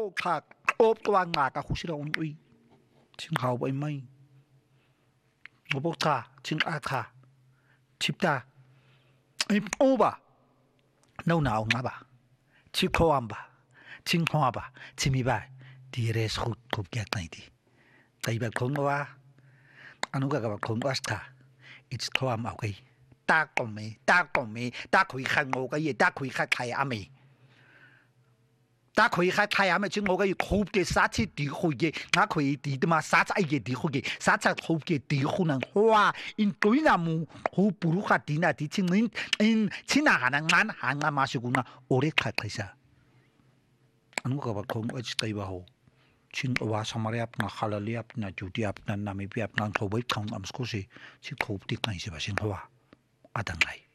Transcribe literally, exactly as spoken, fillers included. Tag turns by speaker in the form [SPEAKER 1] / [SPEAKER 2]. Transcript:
[SPEAKER 1] bốc thạc ốp toan ngạc cả khu sĩ đâu uy chính hào bởi mây ngô bốc thà chính ác thà chip ta im ô bà nâu nào ngã bà chip khô am bà chính hoa bà chim mi bà đi rê sụt cụp ghét này đi tại bà khốn quá anh nói cái bà khốn quá thà it's khô am ảo cái ta còn mày ta còn mày ta khui khăn ngô cái gì ta khui khăn thay à mày ta khui khăn thay à mày chứ ngô cái gì hộp cái sát chết đi hộp cái ngã khui đi mà嘛sát ai cái đi hộp cái sát sát hộp cái đi hộp năng hoa in tuổi nào mu hộp buru khát đi na đi chính in in chính là hàng ngàn hàng ngàn mà sự cũng là 오래 khát thay sa anh nói cái bà khốn quá tay bà hồ chính ở Samaria na Halali na Judea na Namibia na thâu bấy thằng am skosi chỉ hộp đi cái gì bà xin hoa à đằng này